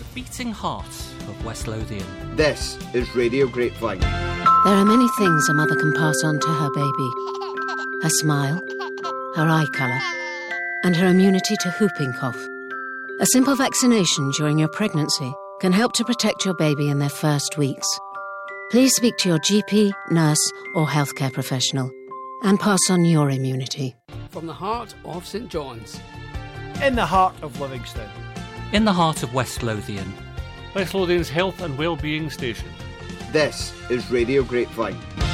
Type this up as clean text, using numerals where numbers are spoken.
beating heart of West Lothian. This is Radio Grapevine. There are many things a mother can pass on to her baby. Her smile, her eye colour, and her immunity to whooping cough. A simple vaccination during your pregnancy can help to protect your baby in their first weeks. Please speak to your GP, nurse or healthcare professional and pass on your immunity. From the heart of St John's. In the heart of Livingston. In the heart of West Lothian. West Lothian's health and wellbeing station. This is Radio Grapevine.